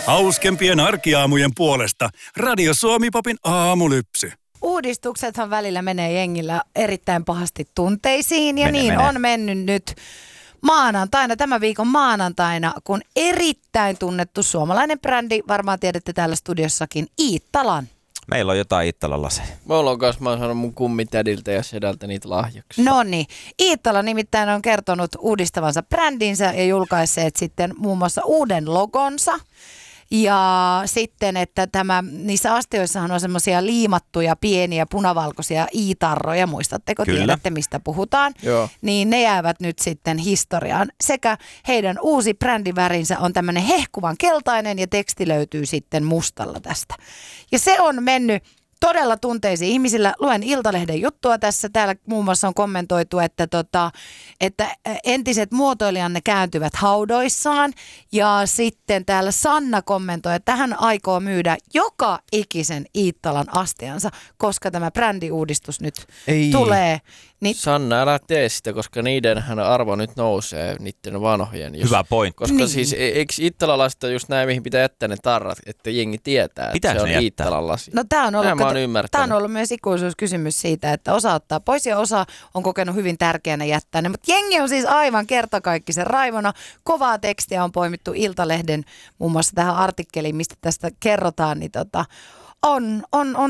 Hauskempien arkiaamujen puolesta Radio Suomi-popin aamulypsy. Uudistuksethan välillä menee jengillä erittäin pahasti tunteisiin ja Menee. on mennyt nyt maanantaina, tämän viikon maanantaina, kun erittäin tunnettu suomalainen brändi, varmaan tiedätte täällä studiossakin, Iittalan. Meillä on jotain Iittalan laseja. Mulla on kanssa, mä oon saanut mun kummitädiltä ja sedältä niitä lahjaksi. Noniin. Iittala nimittäin on kertonut uudistavansa brändinsä ja julkaisseet sitten muun muassa uuden logonsa. Ja sitten, että niissä astioissahan on semmoisia liimattuja pieniä punavalkoisia iitarroja, muistatteko, Kyllä. tiedätte mistä puhutaan? Joo. Niin ne jäävät nyt sitten historiaan. Sekä heidän uusi brändivärinsä on tämmöinen hehkuvan keltainen ja teksti löytyy sitten mustalla tästä. Ja se on mennyt todella tunteisiin ihmisillä. Luen Iltalehden juttua tässä. Täällä muun muassa on kommentoitu, että entiset muotoilijanne kääntyvät haudoissaan. Ja sitten täällä Sanna kommentoi, että hän aikoo myydä joka ikisen Iittalan astiansa, koska tämä brändiuudistus nyt tulee. Niin, Sanna, älä tee sitä, koska niidenhän arvo nyt nousee niiden vanhojen. Hyvä pointti. Koska Niin. siis eikö Iittalalaiset just näin, mihin pitää jättää ne tarrat, että jengi tietää, että Pitääkö se ne on jättää? Iittalan lasi. no tämä on ollut, ymmärtänyt. ollut myös ikuisuuskysymys siitä, että osa ottaa pois ja osa on kokenut hyvin tärkeänä jättää ne. Mutta jengi on siis aivan kertakaikkisen raivona. Kovaa tekstiä on poimittu Iltalehden muun muassa tähän artikkeliin, mistä tästä kerrotaan, niin on.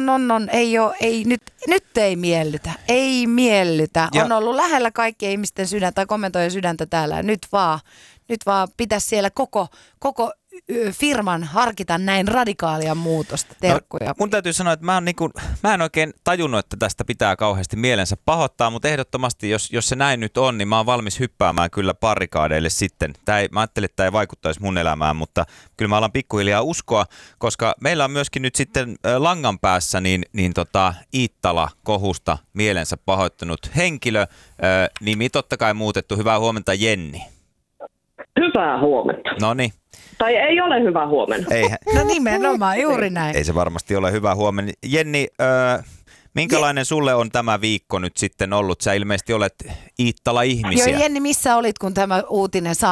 Nyt ei miellytä. Ei miellytä. Ja- On ollut lähellä kaikkien ihmisten sydäntä tai kommentoijien sydäntä täällä. Nyt vaan pitäisi siellä koko firman harkita näin radikaalia muutosta. Terkkuja. No, mun täytyy sanoa, että mä en oikein tajunnut, että tästä pitää kauheasti mielensä pahoittaa, mutta ehdottomasti, jos se näin nyt on, niin mä oon valmis hyppäämään kyllä barrikaadeille sitten. Mä ajattelin, että tämä ei vaikuttaisi mun elämään, mutta kyllä mä alan pikkuhiljaa uskoa, koska meillä on myöskin nyt sitten langan päässä Iittala-kohusta mielensä pahoittanut henkilö, nimi totta kai muutettu. Hyvää huomenta, Jenni. Hyvää huomenta. Noniin. Tai ei ole hyvää huomenta. No nimenomaan, juuri näin. Ei se varmasti ole hyvä huomenna. Jenni, minkälainen sulle on tämä viikko nyt sitten ollut? Sä ilmeisesti olet Iittala-ihmisiä. Joo, Jenni, missä olit, kun tämä uutinen